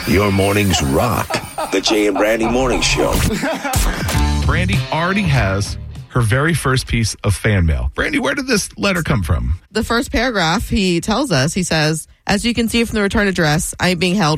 Your mornings rock. The Jay and Brandy Morning Show. Brandy already has her very first piece of fan mail. Brandy, where did this letter come from? The first paragraph, he tells us, he says, as you can see from the return address, I am being held